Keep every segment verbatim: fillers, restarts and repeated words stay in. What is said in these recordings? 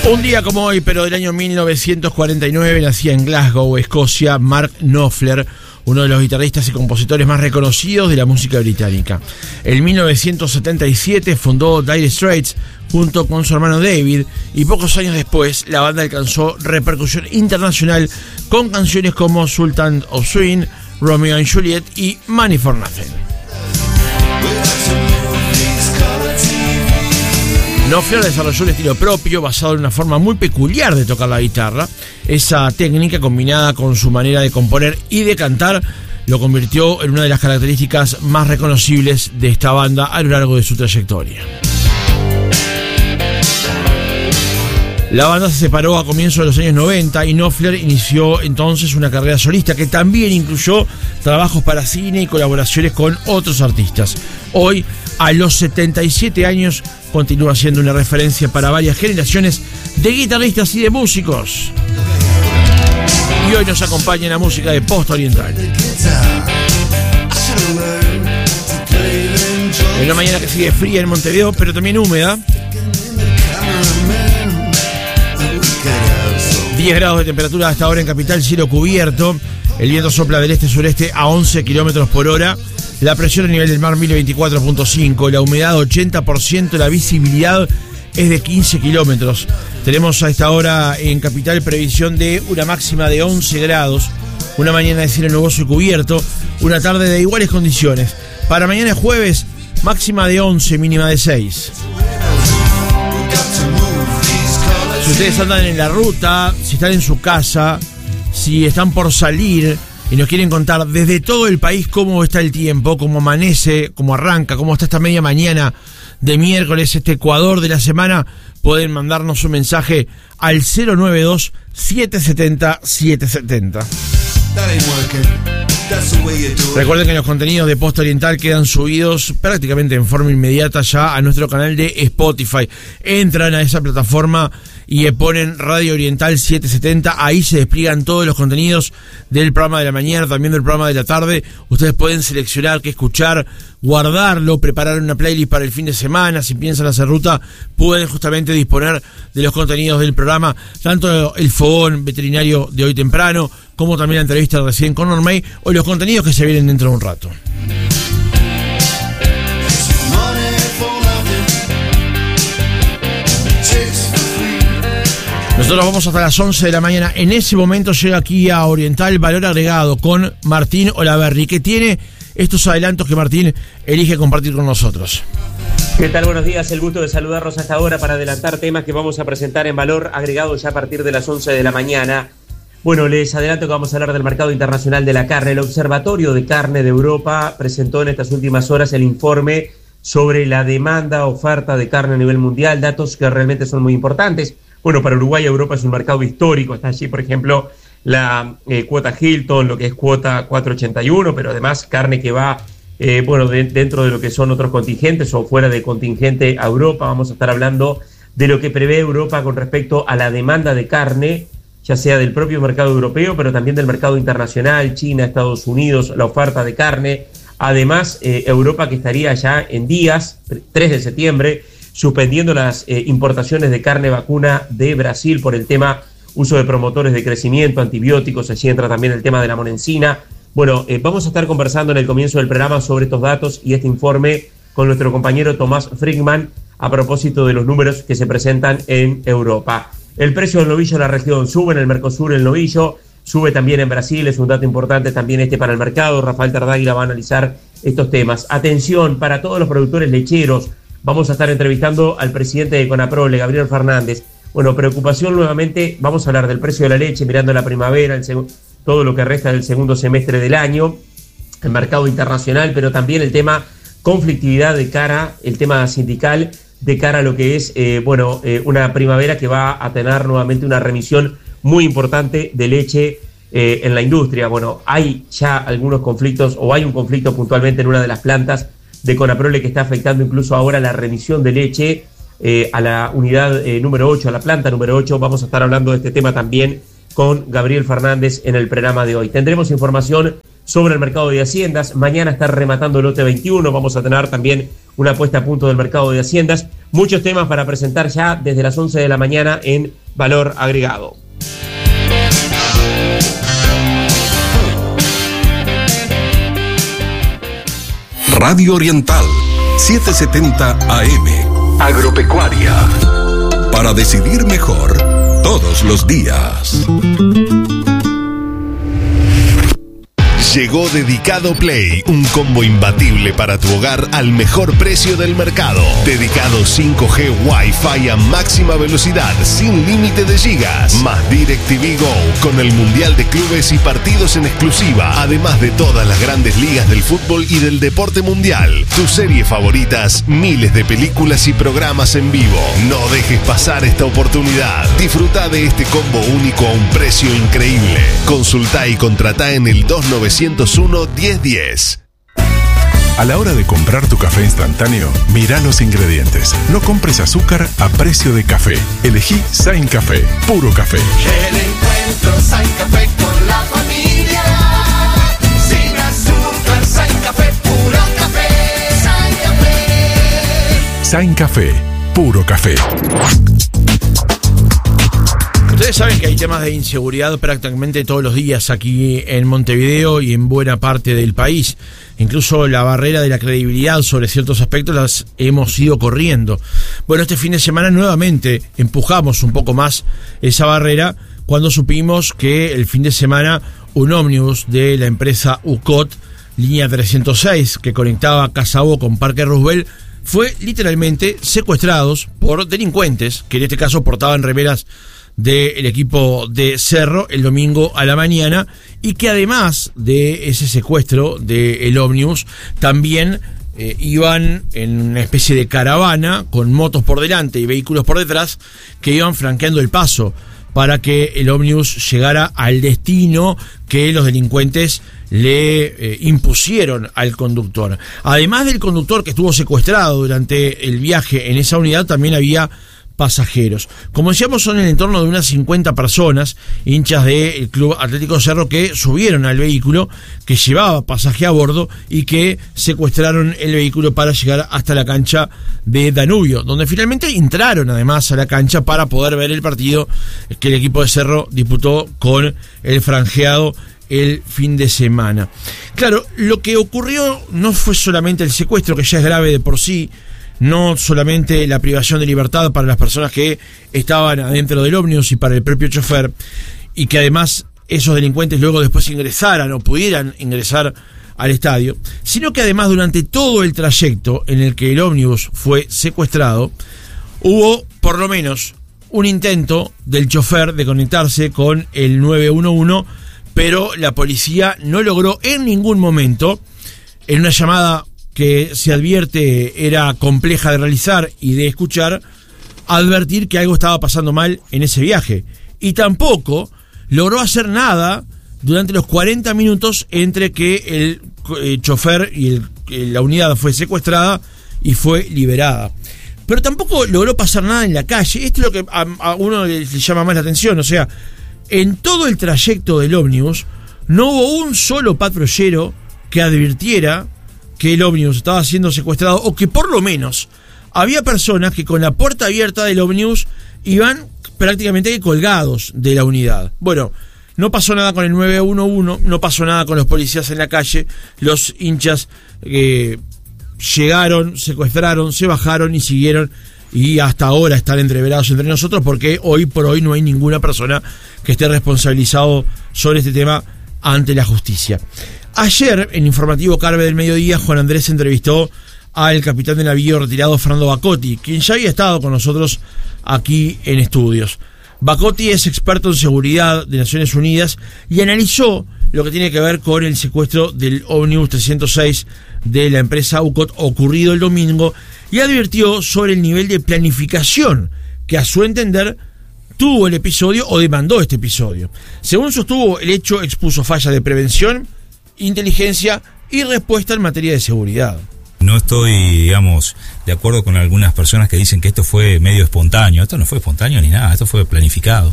Un día como hoy, pero del año mil novecientos cuarenta y nueve, nacía en Glasgow, Escocia, Mark Knopfler, uno de los guitarristas y compositores más reconocidos de la música británica. En mil novecientos setenta y siete fundó Dire Straits junto con su hermano David, y pocos años después la banda alcanzó repercusión internacional con canciones como Sultan of Swing, Romeo and Juliet y Money for Nothing. Knopfler desarrolló un estilo propio basado en una forma muy peculiar de tocar la guitarra. Esa técnica, combinada con su manera de componer y de cantar, lo convirtió en una de las características más reconocibles de esta banda a lo largo de su trayectoria. La banda se separó a comienzos de los años noventa y Knopfler inició entonces una carrera solista que también incluyó trabajos para cine y colaboraciones con otros artistas. Hoy, a los setenta y siete años, continúa siendo una referencia para varias generaciones de guitarristas y de músicos. Y hoy nos acompaña en la música de Posta Oriental. En una mañana que sigue fría en Montevideo, pero también húmeda. diez grados de temperatura hasta ahora en Capital, cielo cubierto. El viento sopla del este-sureste a once kilómetros por hora. La presión a nivel del mar mil veinticuatro punto cinco. La humedad ochenta por ciento. La visibilidad es de quince kilómetros. Tenemos a esta hora en Capital previsión de una máxima de once grados. Una mañana de cielo nuboso y cubierto. Una tarde de iguales condiciones. Para mañana jueves, máxima de once, mínima de seis. Si ustedes andan en la ruta, si están en su casa, si están por salir y nos quieren contar desde todo el país cómo está el tiempo, cómo amanece, cómo arranca, cómo está esta media mañana de miércoles, este Ecuador de la semana, pueden mandarnos un mensaje al cero nueve dos, siete siete cero, siete siete cero. Recuerden que los contenidos de Posta Oriental quedan subidos prácticamente en forma inmediata ya a nuestro canal de Spotify. Entran a esa plataforma y ponen Radio Oriental setecientos setenta, ahí se despliegan todos los contenidos del programa de la mañana, también del programa de la tarde. Ustedes pueden seleccionar qué escuchar, guardarlo, preparar una playlist para el fin de semana. Si piensan hacer ruta, pueden justamente disponer de los contenidos del programa, tanto el fogón veterinario de hoy temprano, como también la entrevista recién con Normay, o los contenidos que se vienen dentro de un rato. Nosotros vamos hasta las once de la mañana. En ese momento llega aquí a Oriental Valor Agregado con Martín Olaverri, que tiene estos adelantos que Martín elige compartir con nosotros. ¿Qué tal? Buenos días, el gusto de saludarlos hasta ahora para adelantar temas que vamos a presentar en Valor Agregado ya a partir de las once de la mañana. Bueno, les adelanto que vamos a hablar del mercado internacional de la carne. El Observatorio de Carne de Europa presentó en estas últimas horas el informe sobre la demanda, oferta de carne a nivel mundial, datos que realmente son muy importantes. Bueno, para Uruguay, Europa es un mercado histórico. Está allí, por ejemplo, la eh, cuota Hilton, lo que es cuota cuatro ochenta y uno, pero además carne que va, eh, bueno, de, dentro de lo que son otros contingentes o fuera de contingente a Europa. Vamos a estar hablando de lo que prevé Europa con respecto a la demanda de carne, ya sea del propio mercado europeo, pero también del mercado internacional, China, Estados Unidos, la oferta de carne. Además, eh, Europa que estaría ya en días, tres de septiembre, suspendiendo las eh, importaciones de carne vacuna de Brasil por el tema uso de promotores de crecimiento, antibióticos. Allí entra también el tema de la monencina. Bueno, eh, vamos a estar conversando en el comienzo del programa sobre estos datos y este informe con nuestro compañero Tomás Frickman a propósito de los números que se presentan en Europa. El precio del novillo en la región sube, en el Mercosur el novillo sube también en Brasil, es un dato importante también este para el mercado. Rafael Tardáguila va a analizar estos temas. Atención para todos los productores lecheros. Vamos a estar entrevistando al presidente de Conaprole, Gabriel Fernández. Bueno, preocupación nuevamente, vamos a hablar del precio de la leche, mirando la primavera, el seg- todo lo que resta del segundo semestre del año, el mercado internacional, pero también el tema conflictividad de cara, el tema sindical, de cara a lo que es, eh, bueno, eh, una primavera que va a tener nuevamente una remisión muy importante de leche eh, en la industria. Bueno, hay ya algunos conflictos, o hay un conflicto puntualmente en una de las plantas de Conaprole que está afectando incluso ahora la remisión de leche eh, a la unidad eh, número ocho, a la planta número ocho. Vamos a estar hablando de este tema también con Gabriel Fernández en el programa de hoy. Tendremos información sobre el mercado de Haciendas. Mañana está rematando el lote veintiuno. Vamos a tener también una puesta a punto del mercado de Haciendas. Muchos temas para presentar ya desde las once de la mañana en Valor Agregado. Radio Oriental, setecientos setenta A M. Agropecuaria. Para decidir mejor todos los días. Llegó Dedicado Play, un combo imbatible para tu hogar al mejor precio del mercado. Dedicado cinco G Wi-Fi a máxima velocidad, sin límite de gigas. Más DirecTV Go, con el Mundial de Clubes y partidos en exclusiva. Además de todas las grandes ligas del fútbol y del deporte mundial. Tus series favoritas, miles de películas y programas en vivo. No dejes pasar esta oportunidad. Disfruta de este combo único a un precio increíble. Consulta y contrata en el dos nueve uno, diez diez. A la hora de comprar tu café instantáneo, mira los ingredientes. No compres azúcar a precio de café. Elegí Sain Café, puro café. El encuentro Sain Café con la familia. Sin azúcar, Sain Café, puro café. Sain Café. Sain Café, puro café. Ustedes saben que hay temas de inseguridad prácticamente todos los días aquí en Montevideo y en buena parte del país. Incluso la barrera de la credibilidad sobre ciertos aspectos las hemos ido corriendo. Bueno, este fin de semana nuevamente empujamos un poco más esa barrera cuando supimos que el fin de semana un ómnibus de la empresa U C O T, línea trescientos seis, que conectaba Casabó con Parque Roosevelt, fue literalmente secuestrados por delincuentes que en este caso portaban remeras del equipo de Cerro el domingo a la mañana, y que además de ese secuestro del ómnibus también eh, iban en una especie de caravana con motos por delante y vehículos por detrás que iban franqueando el paso para que el ómnibus llegara al destino que los delincuentes le eh, impusieron al conductor. Además del conductor que estuvo secuestrado durante el viaje en esa unidad, también había pasajeros. Como decíamos, son en el entorno de unas cincuenta personas, hinchas del Club Atlético Cerro, que subieron al vehículo que llevaba pasaje a bordo y que secuestraron el vehículo para llegar hasta la cancha de Danubio, donde finalmente entraron además a la cancha para poder ver el partido que el equipo de Cerro disputó con el franjeado el fin de semana. Claro, lo que ocurrió no fue solamente el secuestro, que ya es grave de por sí, no solamente la privación de libertad para las personas que estaban adentro del ómnibus y para el propio chofer, y que además esos delincuentes luego después ingresaran o pudieran ingresar al estadio, sino que además durante todo el trayecto en el que el ómnibus fue secuestrado, hubo por lo menos un intento del chofer de conectarse con el nueve uno uno, pero la policía no logró en ningún momento, en una llamada que se advierte era compleja de realizar y de escuchar, advertir que algo estaba pasando mal en ese viaje. Y tampoco logró hacer nada durante los cuarenta minutos entre que el eh, chofer y el, eh, la unidad fue secuestrada y fue liberada. Pero tampoco logró pasar nada en la calle. Esto es lo que a, a uno le, le llama más la atención. O sea, en todo el trayecto del ómnibus no hubo un solo patrullero que advirtiera que el ómnibus estaba siendo secuestrado, o que por lo menos había personas que con la puerta abierta del ómnibus iban prácticamente colgados de la unidad. Bueno, no pasó nada con el nueve uno uno, no pasó nada con los policías en la calle, los hinchas eh, llegaron, secuestraron, se bajaron y siguieron, y hasta ahora están entreverados entre nosotros porque hoy por hoy no hay ninguna persona que esté responsabilizado sobre este tema ante la justicia. Ayer, en Informativo Carve del Mediodía, Juan Andrés entrevistó al capitán de navío retirado Fernando Bacotti, quien ya había estado con nosotros aquí en estudios. Bacotti es experto en seguridad de Naciones Unidas y analizó lo que tiene que ver con el secuestro del ómnibus trescientos seis de la empresa U C O T ocurrido el domingo, y advirtió sobre el nivel de planificación que, a su entender, tuvo el episodio o demandó este episodio. Según sostuvo, el hecho expuso fallas de prevención, inteligencia y respuesta en materia de seguridad. No estoy, digamos, de acuerdo con algunas personas que dicen que esto fue medio espontáneo. Esto no fue espontáneo ni nada, esto fue planificado.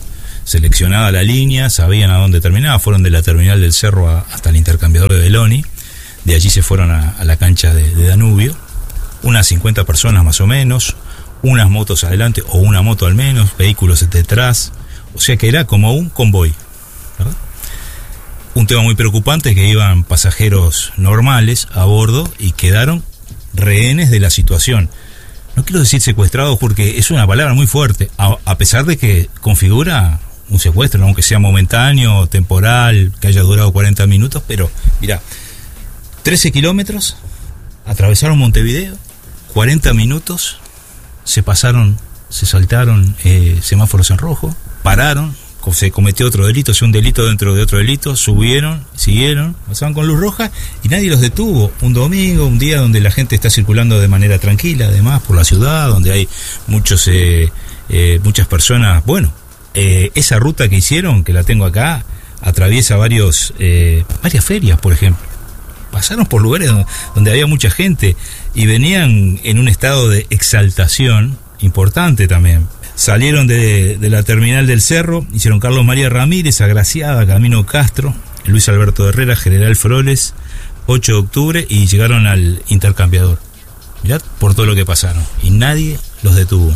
seleccionada la línea, sabían a dónde terminaba, fueron de la terminal del Cerro a, hasta el intercambiador de Beloni, de allí se fueron a, a la cancha de, de Danubio, unas cincuenta personas más o menos, unas motos adelante o una moto al menos, vehículos detrás, o sea que era como un convoy, ¿verdad? Un tema muy preocupante es que iban pasajeros normales a bordo y quedaron rehenes de la situación. No quiero decir secuestrados porque es una palabra muy fuerte, a, a pesar de que configura un secuestro, aunque sea momentáneo, temporal, que haya durado cuarenta minutos, pero mirá, trece kilómetros, atravesaron Montevideo, cuarenta minutos, se pasaron, se saltaron eh, semáforos en rojo, pararon, se cometió otro delito, o sea, un delito dentro de otro delito, subieron, siguieron, pasaban con luz roja y nadie los detuvo. Un domingo, un día donde la gente está circulando de manera tranquila, además, por la ciudad, donde hay muchos, eh, eh, muchas personas. Bueno, eh, esa ruta que hicieron, que la tengo acá, atraviesa varios, eh, varias ferias, por ejemplo. Pasaron por lugares donde, donde había mucha gente y venían en un estado de exaltación importante también. Salieron de, de la terminal del Cerro, hicieron Carlos María Ramírez, Agraciada, Camino Castro, Luis Alberto Herrera, General Froles, ocho de octubre, y llegaron al intercambiador. Mirad por todo lo que pasaron. Y nadie los detuvo.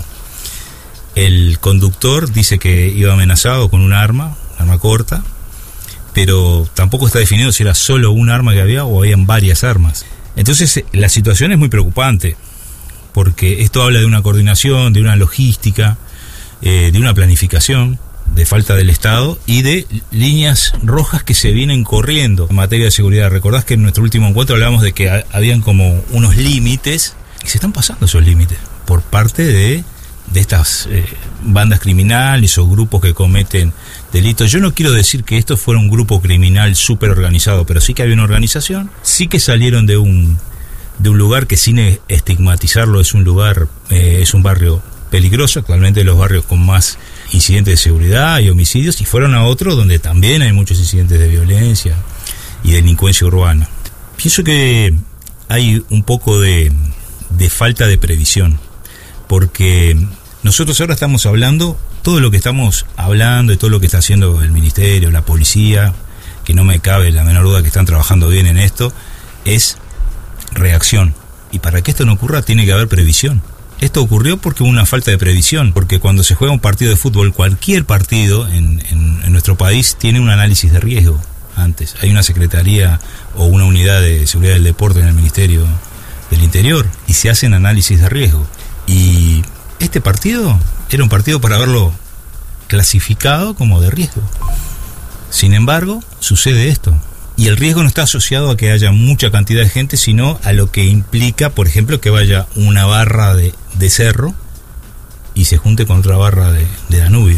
El conductor dice que iba amenazado con un arma, arma corta, pero tampoco está definido si era solo un arma que había o habían varias armas. Entonces la situación es muy preocupante, porque esto habla de una coordinación, de una logística, eh, de una planificación, de falta del Estado y de líneas rojas que se vienen corriendo en materia de seguridad. Recordás que en nuestro último encuentro hablábamos de que ha, habían como unos límites, y se están pasando esos límites por parte de, de estas eh, bandas criminales o grupos que cometen delitos. Yo no quiero decir que esto fuera un grupo criminal súper organizado, pero sí que había una organización, sí que salieron de un de un lugar que, sin estigmatizarlo, es un lugar, eh, es un barrio peligroso, actualmente los barrios con más incidentes de seguridad y homicidios, y fueron a otro donde también hay muchos incidentes de violencia y delincuencia urbana. Pienso que hay un poco de, de falta de previsión, porque nosotros ahora estamos hablando, todo lo que estamos hablando y todo lo que está haciendo el Ministerio, la policía, que no me cabe la menor duda que están trabajando bien en esto, es reacción. Y para que esto no ocurra tiene que haber previsión. Esto ocurrió porque hubo una falta de previsión, porque cuando se juega un partido de fútbol, cualquier partido en, en, en nuestro país tiene un análisis de riesgo antes. Hay una secretaría o una unidad de seguridad del deporte en el Ministerio del Interior y se hacen análisis de riesgo. Y este partido era un partido para haberlo clasificado como de riesgo. Sin embargo, sucede esto. Y el riesgo no está asociado a que haya mucha cantidad de gente, sino a lo que implica, por ejemplo, que vaya una barra de, de Cerro y se junte con otra barra de, de Danubio.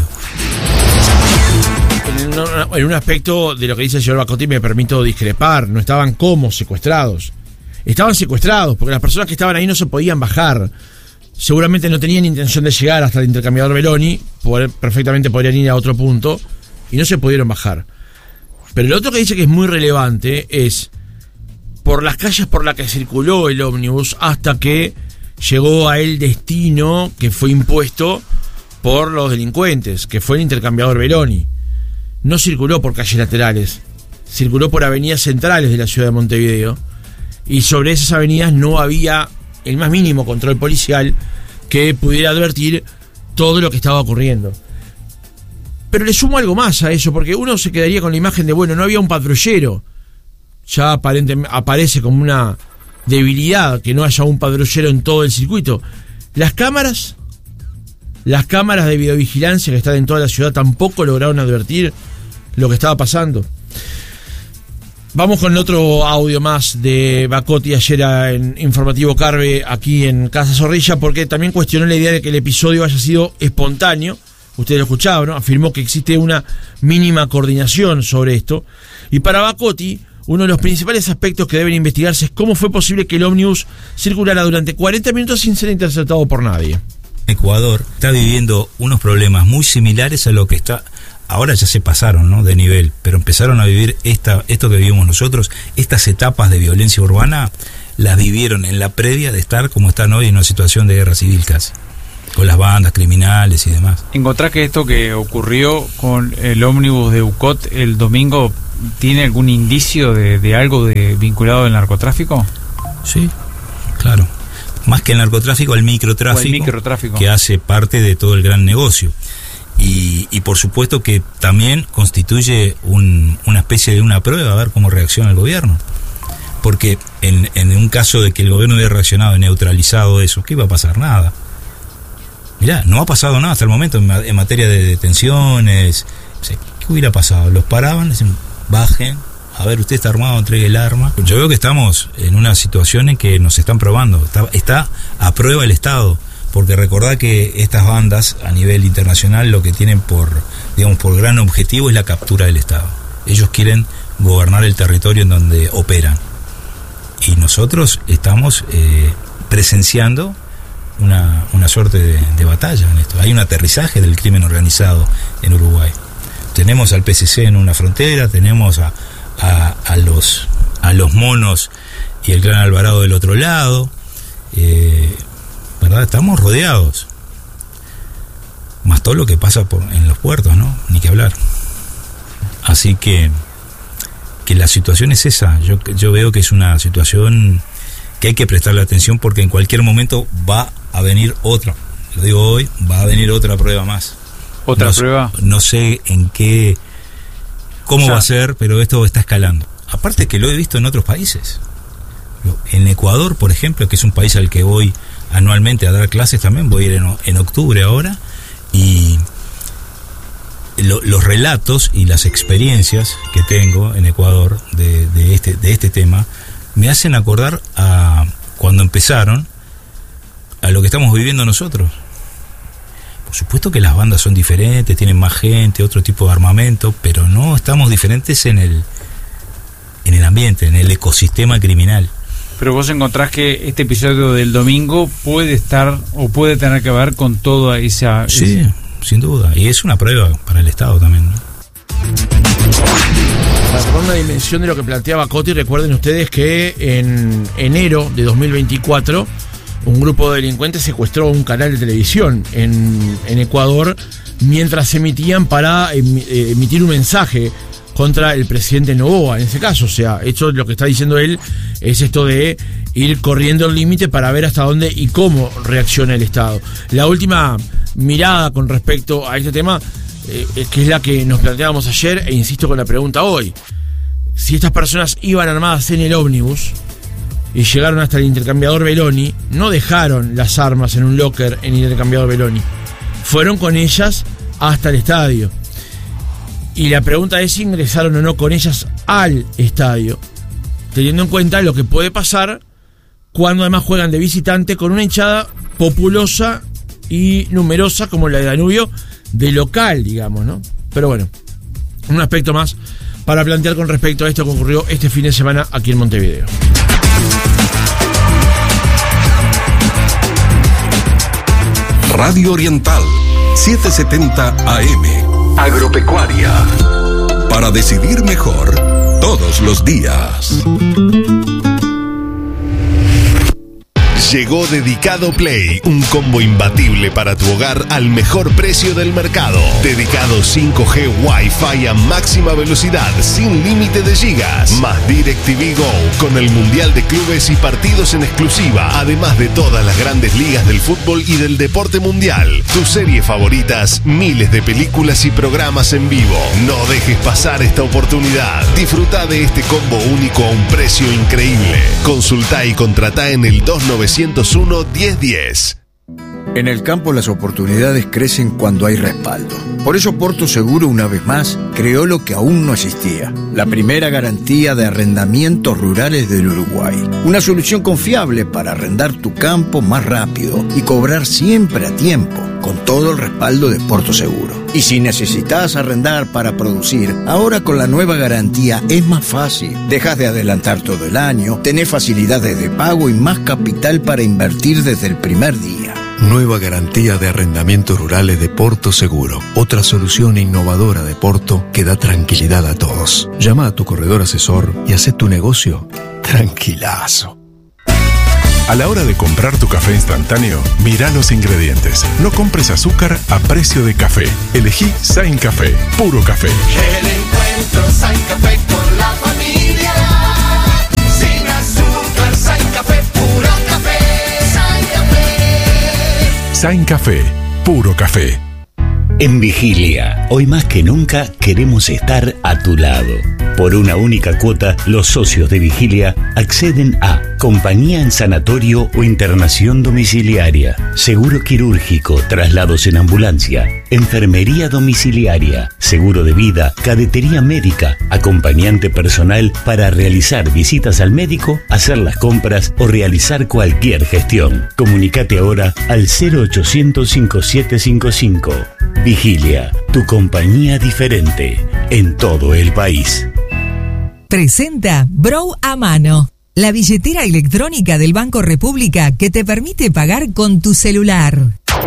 En un aspecto de lo que dice el señor Bacotti me permito discrepar. No estaban como secuestrados. Estaban secuestrados porque las personas que estaban ahí no se podían bajar. Seguramente no tenían intención de llegar hasta el intercambiador Beloni, perfectamente podrían ir a otro punto y no se pudieron bajar. Pero lo otro que dice que es muy relevante es por las calles por las que circuló el ómnibus hasta que llegó a el destino que fue impuesto por los delincuentes, que fue el intercambiador Beloni. No circuló por calles laterales, circuló por avenidas centrales de la ciudad de Montevideo, y sobre esas avenidas no había el más mínimo control policial que pudiera advertir todo lo que estaba ocurriendo. Pero le sumo algo más a eso, porque uno se quedaría con la imagen de, bueno, no había un patrullero. Ya aparentemente aparece como una debilidad que no haya un patrullero en todo el circuito. Las cámaras, las cámaras de videovigilancia que están en toda la ciudad tampoco lograron advertir lo que estaba pasando. Vamos con otro audio más de Bacotti ayer en Informativo Carve, aquí en Casa Zorrilla, porque también cuestionó la idea de que el episodio haya sido espontáneo. Ustedes lo escuchaban, ¿no? Afirmó que existe una mínima coordinación sobre esto. Y para Bacotti, uno de los principales aspectos que deben investigarse es cómo fue posible que el ómnibus circulara durante cuarenta minutos sin ser interceptado por nadie. Ecuador está viviendo unos problemas muy similares a lo que está... Ahora ya se pasaron, ¿no?, de nivel, pero empezaron a vivir esta, esto que vivimos nosotros, estas etapas de violencia urbana, las vivieron en la previa de estar como están hoy en una situación de guerra civil casi. con las bandas criminales y demás. ¿Encontrás que esto que ocurrió con el ómnibus de U C O T el domingo tiene algún indicio de, de algo de vinculado al narcotráfico? Sí, claro. Más que el narcotráfico, el microtráfico, el microtráfico, que hace parte de todo el gran negocio. Y, y por supuesto que también constituye un, una especie de una prueba a ver cómo reacciona el gobierno. Porque en, en un caso de que el gobierno hubiera reaccionado y neutralizado eso, ¿qué iba a pasar? Nada. Mirá, no ha pasado nada hasta el momento en, en materia de detenciones. O sea, ¿qué hubiera pasado? Los paraban, les decían, bajen, a ver, usted está armado, entregue el arma. Yo veo que estamos en una situación en que nos están probando. Está, está a prueba el Estado. Porque recordad que estas bandas a nivel internacional lo que tienen por, digamos, por gran objetivo es la captura del Estado. Ellos quieren gobernar el territorio en donde operan. Y nosotros estamos eh, presenciando una, una suerte de, de batalla en esto. Hay un aterrizaje del crimen organizado en Uruguay. Tenemos al P C C en una frontera, tenemos a, a, a, los, a los monos y el Clan Alvarado del otro lado. Eh, ¿verdad? Estamos rodeados. Más todo lo que pasa por, en los puertos, ¿no? Ni que hablar. Así que que la situación es esa. Yo, yo veo que es una situación que hay que prestarle atención porque en cualquier momento va a venir otra. Lo digo hoy, va a venir otra prueba más. ¿Otra no, prueba? No sé en qué, cómo va a ser, pero esto está escalando. Aparte que lo he visto en otros países. En Ecuador, por ejemplo, que es un país al que voy anualmente a dar clases también, voy a ir en, en octubre ahora, y lo, los relatos y las experiencias que tengo en Ecuador de, de, este, de este tema me hacen acordar a cuando empezaron, a lo que estamos viviendo nosotros. Por supuesto que las bandas son diferentes, tienen más gente, otro tipo de armamento, pero no estamos diferentes en el, en el ambiente, en el ecosistema criminal. Pero vos encontrás que este episodio del domingo puede estar o puede tener que ver con toda esa... Sí, esa... sin duda. Y es una prueba para el Estado también, ¿no? Para poner una dimensión de lo que planteaba Coti, recuerden ustedes que en enero de dos mil veinticuatro un grupo de delincuentes secuestró un canal de televisión en, en Ecuador mientras se emitían para emitir un mensaje contra el presidente Noboa, en ese caso. O sea, esto lo que está diciendo él es esto de ir corriendo el límite para ver hasta dónde y cómo reacciona el Estado. La última mirada con respecto a este tema, eh, que es la que nos planteábamos ayer, e insisto con la pregunta hoy. Si estas personas iban armadas en el ómnibus y llegaron hasta el intercambiador Beloni, no dejaron las armas en un locker en el intercambiador Beloni. Fueron con ellas hasta el estadio. Y la pregunta es si ingresaron o no con ellas al estadio, teniendo en cuenta lo que puede pasar cuando además juegan de visitante con una hinchada populosa y numerosa como la de Danubio, de local, digamos, ¿no? Pero bueno, un aspecto más para plantear con respecto a esto que ocurrió este fin de semana aquí en Montevideo. Radio Oriental, setecientos setenta A M. Agropecuaria. Para decidir mejor todos los días. Llegó Dedicado Play, un combo imbatible para tu hogar al mejor precio del mercado. Dedicado cinco G Wi-Fi a máxima velocidad, sin límite de gigas. Más DirecTV Go, con el Mundial de Clubes y partidos en exclusiva. Además de todas las grandes ligas del fútbol y del deporte mundial. Tus series favoritas, miles de películas y programas en vivo. No dejes pasar esta oportunidad. Disfruta de este combo único a un precio increíble. Consulta y contratá en el dos nueve cero uno, diez diez. En el campo las oportunidades crecen cuando hay respaldo. Por eso Porto Seguro, una vez más, creó lo que aún no existía: la primera garantía de arrendamientos rurales del Uruguay. Una solución confiable para arrendar tu campo más rápido y cobrar siempre a tiempo, con todo el respaldo de Porto Seguro. Y si necesitas arrendar para producir, ahora con la nueva garantía es más fácil. Dejas de adelantar todo el año, tenés facilidades de pago y más capital para invertir desde el primer día. Nueva garantía de arrendamientos rurales de Porto Seguro. Otra solución innovadora de Porto que da tranquilidad a todos. Llama a tu corredor asesor y haz tu negocio tranquilazo. A la hora de comprar tu café instantáneo, mira los ingredientes. No compres azúcar a precio de café. Elegí Sain Café, puro café. El encuentro Sain Café con la familia. Sin azúcar, Sain Café, puro café. Sain Café. Sain Café, puro café. En Vigilia, hoy más que nunca queremos estar a tu lado. Por una única cuota, los socios de Vigilia acceden a compañía en sanatorio o internación domiciliaria, seguro quirúrgico, traslados en ambulancia, enfermería domiciliaria, seguro de vida, cadetería médica, acompañante personal para realizar visitas al médico, hacer las compras o realizar cualquier gestión. Comunicate ahora al cero ochocientos cincuenta y siete cincuenta y cinco. Vigilia, tu compañía diferente en todo el país. Presenta Brow a Mano, la billetera electrónica del Banco República que te permite pagar con tu celular.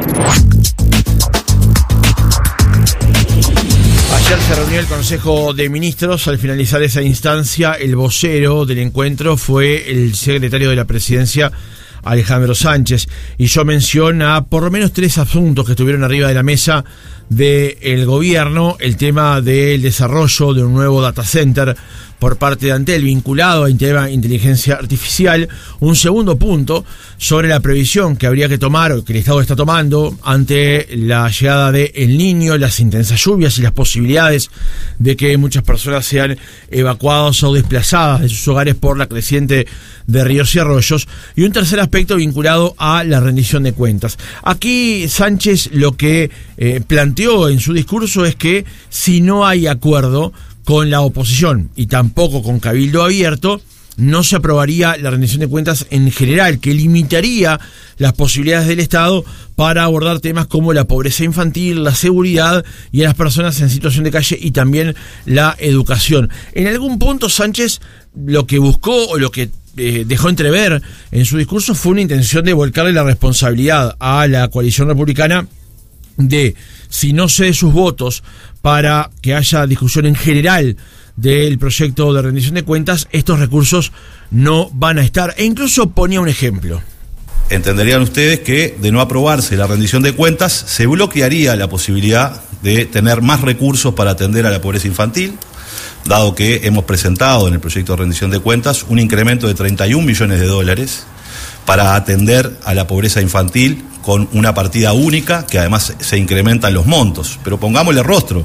Ayer se reunió el Consejo de Ministros. Al finalizar esa instancia, el vocero del encuentro fue el secretario de la Presidencia, Alejandro Sánchez, y yo menciona por lo menos tres asuntos que estuvieron arriba de la mesa del gobierno: el tema del desarrollo de un nuevo data center por parte de Antel vinculado a inteligencia artificial, un segundo punto sobre la previsión que habría que tomar o que el Estado está tomando ante la llegada de El Niño, las intensas lluvias y las posibilidades de que muchas personas sean evacuadas o desplazadas de sus hogares por la creciente de ríos y arroyos, y un tercer aspecto vinculado a la rendición de cuentas. Aquí Sánchez lo que eh, planteó en su discurso es que si no hay acuerdo con la oposición y tampoco con Cabildo Abierto, no se aprobaría la rendición de cuentas en general, que limitaría las posibilidades del Estado para abordar temas como la pobreza infantil, la seguridad y a las personas en situación de calle, y también la educación. En algún punto Sánchez lo que buscó o lo que eh, dejó entrever en su discurso fue una intención de volcarle la responsabilidad a la coalición republicana de, si no cede sus votos para que haya discusión en general del proyecto de rendición de cuentas, estos recursos no van a estar. E incluso ponía un ejemplo. Entenderían ustedes que, de no aprobarse la rendición de cuentas, se bloquearía la posibilidad de tener más recursos para atender a la pobreza infantil, dado que hemos presentado en el proyecto de rendición de cuentas un incremento de treinta y un millones de dólares para atender a la pobreza infantil con una partida única, que además se incrementan los montos. Pero pongámosle rostro.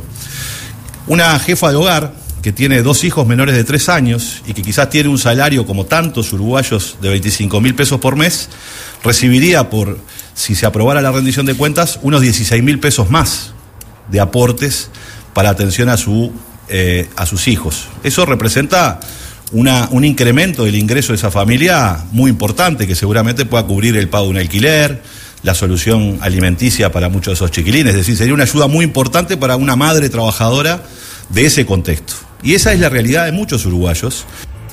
Una jefa de hogar que tiene dos hijos menores de tres años y que quizás tiene un salario como tantos uruguayos de veinticinco mil pesos por mes, recibiría, por si se aprobara la rendición de cuentas, unos dieciséis mil pesos más de aportes para atención a, su, eh, a sus hijos. Eso representa Una, un incremento del ingreso de esa familia muy importante, que seguramente pueda cubrir el pago de un alquiler, la solución alimenticia para muchos de esos chiquilines. Es decir, sería una ayuda muy importante para una madre trabajadora de ese contexto. Y esa es la realidad de muchos uruguayos.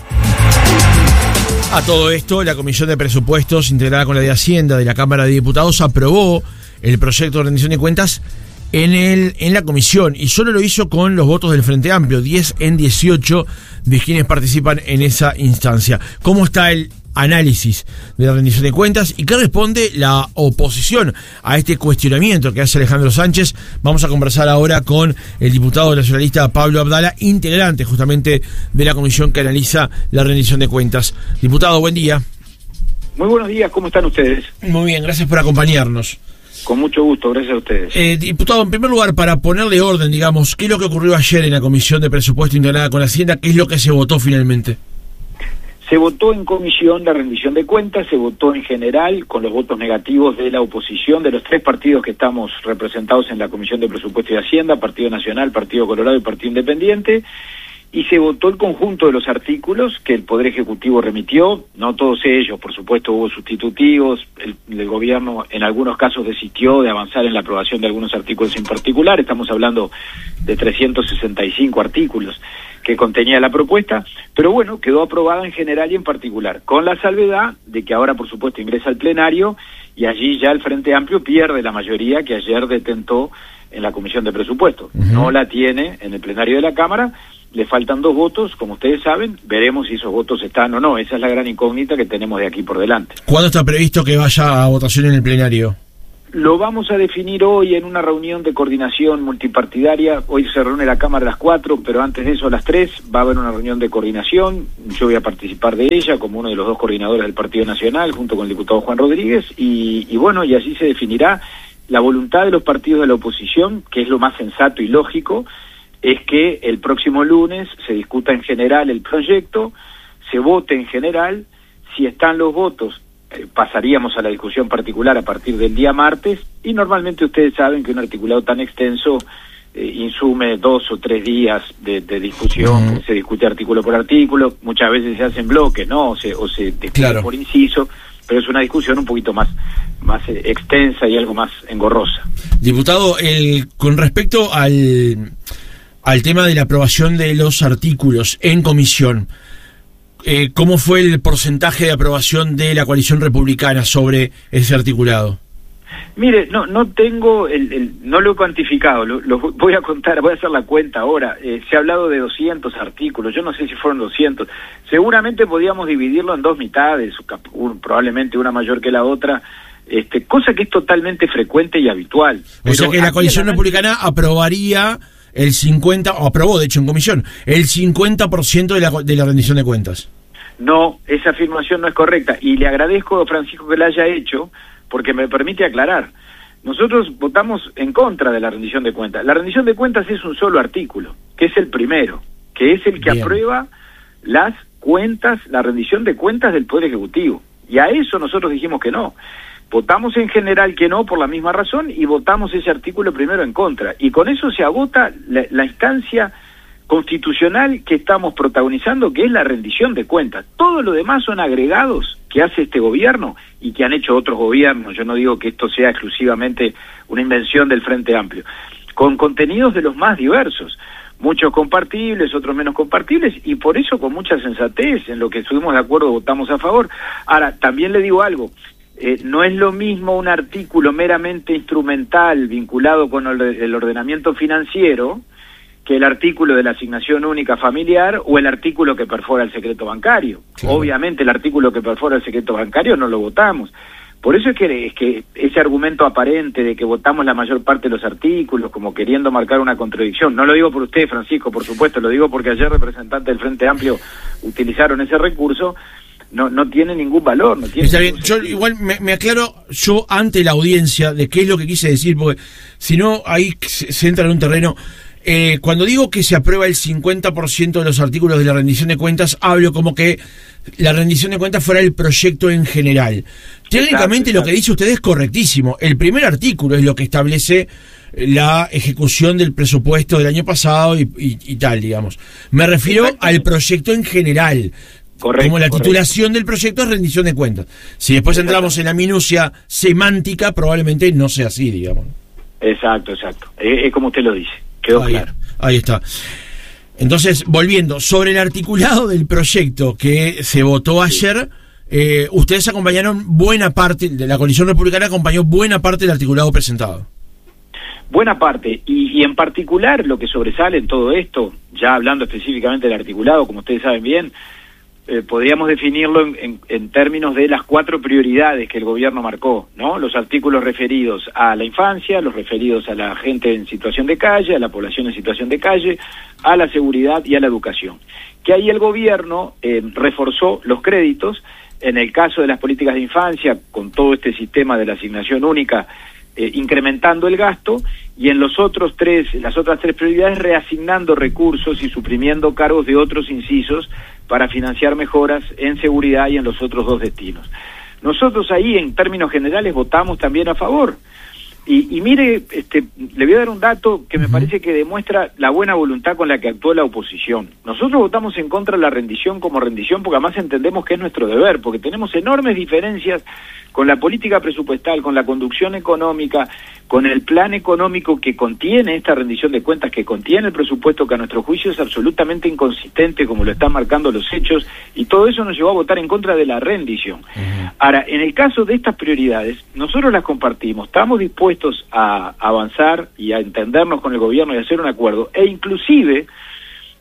A todo esto, la Comisión de Presupuestos, integrada con la de Hacienda de la Cámara de Diputados, aprobó el proyecto de rendición de cuentas en el en la comisión, y solo lo hizo con los votos del Frente Amplio, diez en dieciocho de quienes participan en esa instancia. ¿Cómo está el análisis de la rendición de cuentas y qué responde la oposición a este cuestionamiento que hace Alejandro Sánchez? Vamos a conversar ahora con el diputado nacionalista Pablo Abdala, integrante justamente de la comisión que analiza la rendición de cuentas. Diputado, buen día. Muy buenos días, ¿cómo están ustedes? Muy bien, gracias por acompañarnos. Con mucho gusto, gracias a ustedes. Eh, diputado, en primer lugar, para ponerle orden, digamos, ¿qué es lo que ocurrió ayer en la Comisión de Presupuesto integrada con Hacienda? ¿Qué es lo que se votó finalmente? Se votó en comisión la rendición de cuentas, se votó en general con los votos negativos de la oposición, de los tres partidos que estamos representados en la Comisión de Presupuesto y Hacienda, Partido Nacional, Partido Colorado y Partido Independiente, y se votó el conjunto de los artículos que el Poder Ejecutivo remitió, no todos ellos, por supuesto hubo sustitutivos, el, el gobierno en algunos casos desistió de avanzar en la aprobación de algunos artículos en particular, estamos hablando de trescientos sesenta y cinco artículos que contenía la propuesta, pero bueno, quedó aprobada en general y en particular, con la salvedad de que ahora por supuesto ingresa al plenario y allí ya el Frente Amplio pierde la mayoría que ayer detentó en la Comisión de Presupuestos, uh-huh. No la tiene en el plenario de la Cámara, le faltan dos votos, como ustedes saben, veremos si esos votos están o no. Esa es la gran incógnita que tenemos de aquí por delante. ¿Cuándo está previsto que vaya a votación en el plenario? Lo vamos a definir hoy en una reunión de coordinación multipartidaria. Hoy se reúne la Cámara a las cuatro, pero antes de eso, a las tres, va a haber una reunión de coordinación. Yo voy a participar de ella como uno de los dos coordinadores del Partido Nacional, junto con el diputado Juan Rodríguez, y, y bueno, y así se definirá la voluntad de los partidos de la oposición, que es lo más sensato y lógico, es que el próximo lunes se discuta en general el proyecto, se vote en general, si están los votos, eh, pasaríamos a la discusión particular a partir del día martes, y normalmente ustedes saben que un articulado tan extenso eh, insume dos o tres días de, de discusión, mm. se discute artículo por artículo, muchas veces se hacen bloques, ¿no? O se, o se discute claro. por inciso, pero es una discusión un poquito más, más eh, extensa y algo más engorrosa. Diputado, el, con respecto al, al tema de la aprobación de los artículos en comisión, Eh, ¿cómo fue el porcentaje de aprobación de la coalición republicana sobre ese articulado? Mire, no no tengo, el, el no lo he cuantificado, lo, lo voy a contar, voy a hacer la cuenta ahora. Eh, se ha hablado de doscientos artículos, yo no sé si fueron doscientos. Seguramente podíamos dividirlo en dos mitades, un, probablemente una mayor que la otra, este, cosa que es totalmente frecuente y habitual. O sea que la coalición republicana aprobaría el cincuenta, o aprobó de hecho en comisión, el cincuenta por ciento de la, de la rendición de cuentas. No, esa afirmación no es correcta, y le agradezco a Francisco que la haya hecho, porque me permite aclarar. Nosotros votamos en contra de la rendición de cuentas. La rendición de cuentas es un solo artículo, que es el primero, que es el que Bien. aprueba las cuentas, la rendición de cuentas del Poder Ejecutivo, y a eso nosotros dijimos que no. Votamos en general que no por la misma razón y votamos ese artículo primero en contra. Y con eso se agota la, la instancia constitucional que estamos protagonizando, que es la rendición de cuentas. Todo lo demás son agregados que hace este gobierno y que han hecho otros gobiernos. Yo no digo que esto sea exclusivamente una invención del Frente Amplio. Con contenidos de los más diversos. Muchos compartibles, otros menos compartibles, y por eso con mucha sensatez, en lo que estuvimos de acuerdo votamos a favor. Ahora, también le digo algo. Eh, no es lo mismo un artículo meramente instrumental vinculado con el, el ordenamiento financiero que el artículo de la asignación única familiar o el artículo que perfora el secreto bancario. Claro. Obviamente el artículo que perfora el secreto bancario no lo votamos. Por eso es que, es que ese argumento aparente de que votamos la mayor parte de los artículos como queriendo marcar una contradicción, no lo digo por usted, Francisco, por supuesto, lo digo porque ayer representantes del Frente Amplio utilizaron ese recurso. No, no tiene ningún valor. No tiene Está bien, yo igual me, me aclaro yo ante la audiencia de qué es lo que quise decir, porque si no, ahí se, se entra en un terreno. Eh, cuando digo que se aprueba el cincuenta por ciento de los artículos de la rendición de cuentas, hablo como que la rendición de cuentas fuera el proyecto en general. Técnicamente exacto, lo que dice usted es correctísimo. El primer artículo es lo que establece la ejecución del presupuesto del año pasado y, y, y tal, digamos. Me refiero al proyecto en general. Correcto, como la titulación correcto. del proyecto es rendición de cuentas. Si después entramos en la minucia semántica, probablemente no sea así, digamos. Exacto, exacto. Es, es como usted lo dice. Quedó ahí, claro. Ahí está. Entonces, volviendo, sobre el articulado del proyecto que se votó ayer, sí. eh, ustedes acompañaron buena parte, de la coalición republicana acompañó buena parte del articulado presentado. Buena parte, y, y en particular lo que sobresale en todo esto, ya hablando específicamente del articulado, como ustedes saben bien, Eh, podríamos definirlo en, en, en términos de las cuatro prioridades que el gobierno marcó, ¿no? Los artículos referidos a la infancia, los referidos a la gente en situación de calle, a la población en situación de calle, a la seguridad y a la educación. Que ahí el gobierno eh, reforzó los créditos, en el caso de las políticas de infancia, con todo este sistema de la asignación única, eh, incrementando el gasto, y en los otros tres, las otras tres prioridades, reasignando recursos y suprimiendo cargos de otros incisos para financiar mejoras en seguridad y en los otros dos destinos. Nosotros ahí, en términos generales, votamos también a favor. Y, y mire, este, le voy a dar un dato que me uh-huh. parece que demuestra la buena voluntad con la que actuó la oposición. Nosotros votamos en contra de la rendición como rendición porque además entendemos que es nuestro deber, porque tenemos enormes diferencias con la política presupuestal, con la conducción económica, con el plan económico que contiene esta rendición de cuentas, que contiene el presupuesto, que a nuestro juicio es absolutamente inconsistente, como lo están marcando los hechos, y todo eso nos llevó a votar en contra de la rendición. Uh-huh. Ahora, en el caso de estas prioridades, nosotros las compartimos, estamos dispuestos a avanzar y a entendernos con el gobierno y a hacer un acuerdo, e inclusive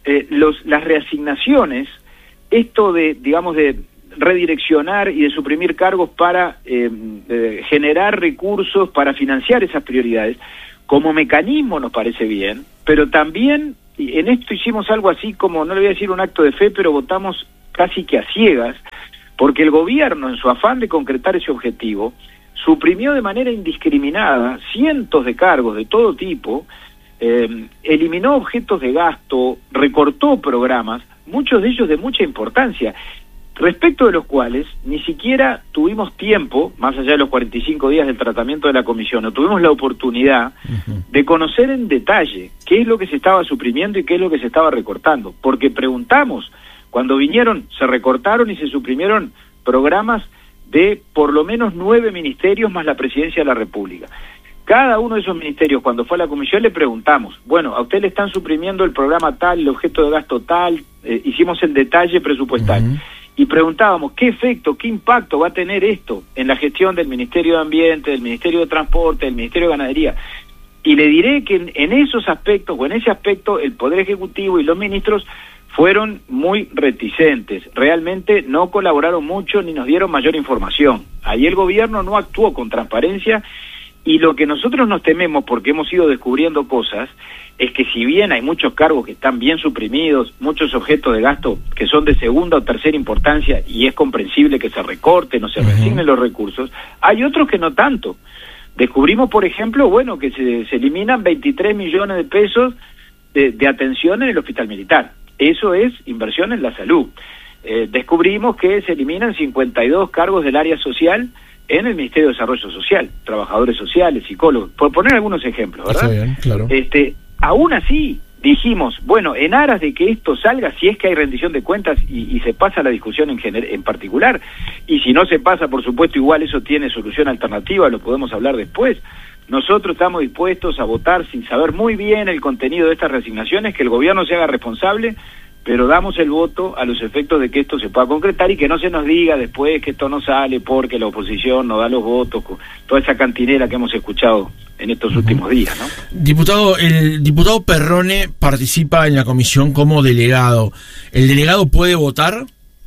eh, los, las reasignaciones, esto de, digamos, de redireccionar y de suprimir cargos para eh, eh, generar recursos para financiar esas prioridades, como mecanismo nos parece bien, pero también en esto hicimos algo así como, no le voy a decir un acto de fe, pero votamos casi que a ciegas, porque el gobierno, en su afán de concretar ese objetivo, suprimió de manera indiscriminada cientos de cargos de todo tipo, eh, eliminó objetos de gasto, recortó programas, muchos de ellos de mucha importancia, respecto de los cuales ni siquiera tuvimos tiempo, más allá de los cuarenta y cinco días del tratamiento de la comisión, no tuvimos la oportunidad uh-huh. de conocer en detalle qué es lo que se estaba suprimiendo y qué es lo que se estaba recortando, porque preguntamos, cuando vinieron, se recortaron y se suprimieron programas de por lo menos nueve ministerios más la Presidencia de la República. Cada uno de esos ministerios, cuando fue a la comisión, le preguntamos, bueno, a usted le están suprimiendo el programa tal, el objeto de gasto tal, eh, hicimos el detalle presupuestal. Uh-huh. Y preguntábamos, ¿qué efecto, qué impacto va a tener esto en la gestión del Ministerio de Ambiente, del Ministerio de Transporte, del Ministerio de Ganadería? Y le diré que en, en esos aspectos, o en ese aspecto, el Poder Ejecutivo y los ministros fueron muy reticentes. Realmente no colaboraron mucho ni nos dieron mayor información. Ahí el gobierno no actuó con transparencia, y lo que nosotros nos tememos, porque hemos ido descubriendo cosas, es que si bien hay muchos cargos que están bien suprimidos, muchos objetos de gasto que son de segunda o tercera importancia, y es comprensible que se recorten o se reasignen los recursos, hay otros que no tanto. Descubrimos, por ejemplo, bueno, que se, se eliminan veintitrés millones de pesos de, de atención en el hospital militar. Eso es inversión en la salud. Eh, descubrimos que se eliminan cincuenta y dos cargos del área social en el Ministerio de Desarrollo Social, trabajadores sociales, psicólogos, por poner algunos ejemplos, ¿verdad? Está bien, claro. Este, aún así, dijimos, bueno, en aras de que esto salga, si es que hay rendición de cuentas y, y se pasa la discusión en, gener en particular, y si no se pasa, por supuesto, igual eso tiene solución alternativa, lo podemos hablar después. Nosotros estamos dispuestos a votar sin saber muy bien el contenido de estas reasignaciones, que el gobierno se haga responsable, pero damos el voto a los efectos de que esto se pueda concretar y que no se nos diga después que esto no sale porque la oposición no da los votos, toda esa cantinera que hemos escuchado en estos uh-huh. últimos días, ¿no? Diputado, el diputado Perrone participa en la comisión como delegado. ¿El delegado puede votar?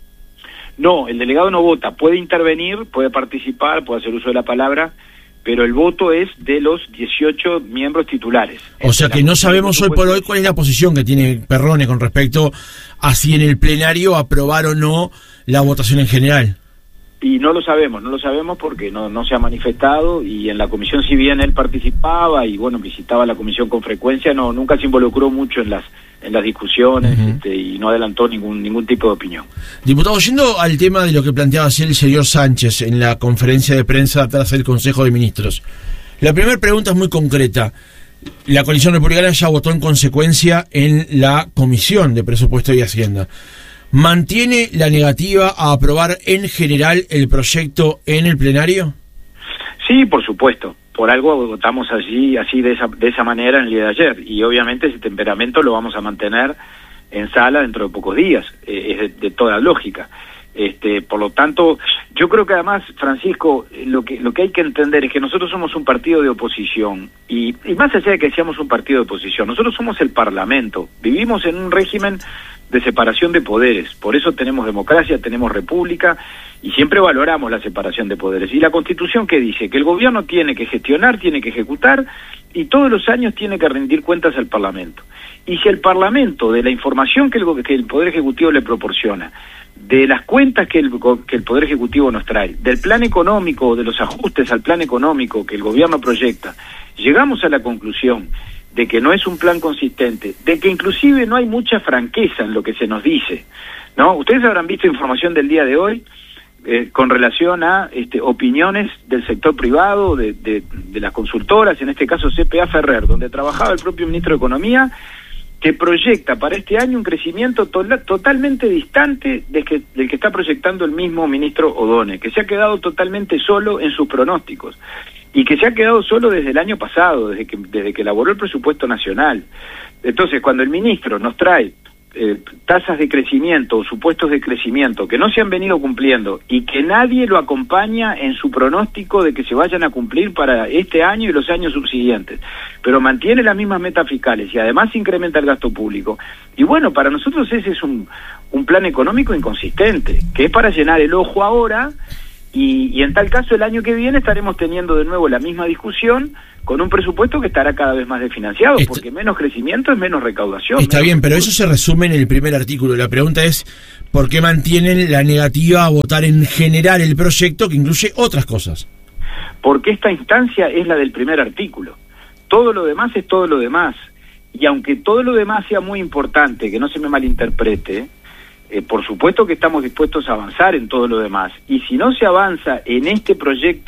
No, el delegado no vota, puede intervenir, puede participar, puede hacer uso de la palabra, pero el voto es de los dieciocho miembros titulares. O sea que no sabemos hoy por hoy cuál es la posición que tiene Perrone con respecto a si en el plenario aprobar o no la votación en general. Y no lo sabemos, no lo sabemos porque no, no se ha manifestado, y en la comisión, si bien él participaba y bueno, visitaba la comisión con frecuencia, no nunca se involucró mucho en las en las discusiones uh-huh. este, y no adelantó ningún ningún tipo de opinión. Diputado, yendo al tema de lo que planteaba ayer el señor Sánchez en la conferencia de prensa tras el Consejo de Ministros, la primera pregunta es muy concreta. La coalición republicana ya votó en consecuencia en la Comisión de Presupuesto y Hacienda. ¿Mantiene la negativa a aprobar en general el proyecto en el plenario? Sí, por supuesto. Por algo votamos allí, así de esa, de esa manera en el día de ayer. Y obviamente ese temperamento lo vamos a mantener en sala dentro de pocos días. Eh, es de, de toda lógica. Este, por lo tanto, yo creo que además, Francisco, lo que lo que hay que entender es que nosotros somos un partido de oposición. Y, y más allá de que seamos un partido de oposición, nosotros somos el Parlamento. Vivimos en un régimen de separación de poderes. Por eso tenemos democracia, tenemos república, y siempre valoramos la separación de poderes. Y la Constitución, ¿qué dice? Que el gobierno tiene que gestionar, tiene que ejecutar, y todos los años tiene que rendir cuentas al Parlamento. Y si el Parlamento, de la información que el, que el Poder Ejecutivo le proporciona, de las cuentas que el, que el Poder Ejecutivo nos trae, del plan económico, de los ajustes al plan económico que el gobierno proyecta, llegamos a la conclusión de que no es un plan consistente, de que inclusive no hay mucha franqueza en lo que se nos dice, ¿no? Ustedes habrán visto información del día de hoy eh, con relación a este, opiniones del sector privado, de, de, de las consultoras, en este caso C P A Ferrer, donde trabajaba el propio ministro de Economía, que proyecta para este año un crecimiento to totalmente distante de que, del que está proyectando el mismo ministro O'Donnell, que se ha quedado totalmente solo en sus pronósticos, y que se ha quedado solo desde el año pasado, desde que, desde que elaboró el presupuesto nacional. Entonces, cuando el ministro nos trae eh, tasas de crecimiento o supuestos de crecimiento que no se han venido cumpliendo y que nadie lo acompaña en su pronóstico de que se vayan a cumplir para este año y los años subsiguientes, pero mantiene las mismas metas fiscales y además incrementa el gasto público. Y bueno, para nosotros ese es un, un plan económico inconsistente, que es para llenar el ojo ahora, y, y en tal caso el año que viene estaremos teniendo de nuevo la misma discusión con un presupuesto que estará cada vez más desfinanciado, Está, porque menos crecimiento es menos recaudación. Está menos bien, pero recursos. eso se resume en el primer artículo. La pregunta es, ¿por qué mantienen la negativa a votar en general el proyecto que incluye otras cosas? Porque esta instancia es la del primer artículo. Todo lo demás es todo lo demás. Y aunque todo lo demás sea muy importante, que no se me malinterprete, eh, por supuesto que estamos dispuestos a avanzar en todo lo demás. Y si no se avanza en este proyecto